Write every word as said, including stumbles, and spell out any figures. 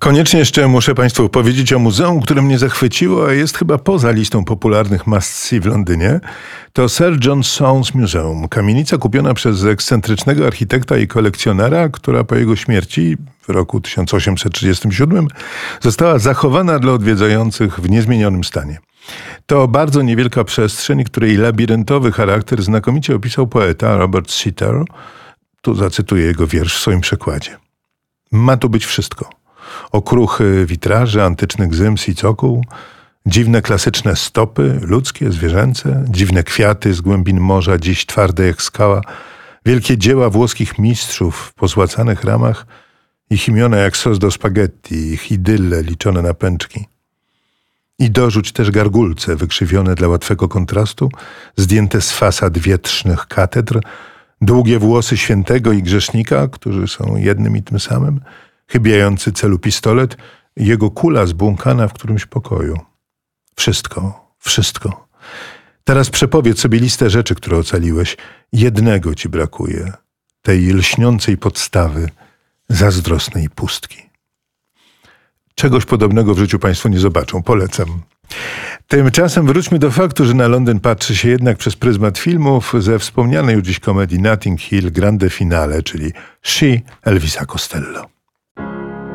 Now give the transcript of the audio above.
Koniecznie jeszcze muszę Państwu powiedzieć o muzeum, które mnie zachwyciło, a jest chyba poza listą popularnych must-see w Londynie. To Sir John Soane's Museum. Kamienica kupiona przez ekscentrycznego architekta i kolekcjonera, która po jego śmierci w roku tysiąc osiemset trzydziestym siódmym została zachowana dla odwiedzających w niezmienionym stanie. To bardzo niewielka przestrzeń, której labiryntowy charakter znakomicie opisał poeta Robert Sitter. Tu zacytuję jego wiersz w swoim przekładzie. Ma tu być wszystko. Okruchy witraży, antyczny gzyms i cokół, dziwne klasyczne stopy, ludzkie, zwierzęce, dziwne kwiaty z głębin morza, dziś twarde jak skała, wielkie dzieła włoskich mistrzów w pozłacanych ramach, ich imiona jak sos do spaghetti, ich idylle liczone na pęczki. I dorzuć też gargulce wykrzywione dla łatwego kontrastu, zdjęte z fasad wietrznych katedr, długie włosy świętego i grzesznika, którzy są jednym i tym samym, chybiający celu pistolet, jego kula zbłąkana w którymś pokoju. Wszystko, wszystko. Teraz przepowiedz sobie listę rzeczy, które ocaliłeś. Jednego ci brakuje. Tej lśniącej podstawy, zazdrosnej pustki. Czegoś podobnego w życiu Państwo nie zobaczą. Polecam. Tymczasem wróćmy do faktu, że na Londyn patrzy się jednak przez pryzmat filmów ze wspomnianej już dziś komedii Notting Hill Grande Finale, czyli She Elvisa Costello.